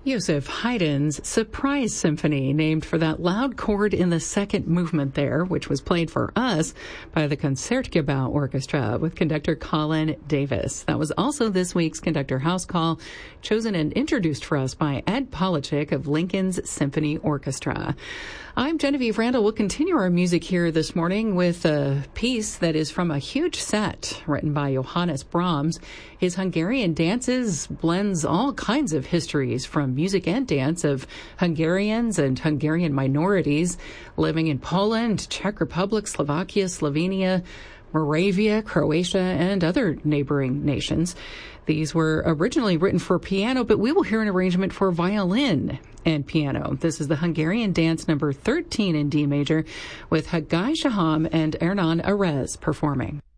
Joseph Haydn's Surprise Symphony, named for that loud chord in the second movement there, which was played for us by the Concertgebouw Orchestra with conductor Colin Davis. That was also this week's Conductor House Call, chosen and introduced for us by Ed Polachek of Lincoln's Symphony Orchestra. I'm Genevieve Randall. We'll continue our music here this morning with a piece that is from a huge set written by Johannes Brahms. His Hungarian Dances blends all kinds of histories from music and dance of Hungarians and Hungarian minorities living in Poland, Czech Republic, Slovakia, Slovenia, Moravia, Croatia, and other neighboring nations. These were originally written for piano, but we will hear an arrangement for violin and piano. This is the Hungarian Dance number 13 in D major with Hagai Shaham and Ernan Arez performing.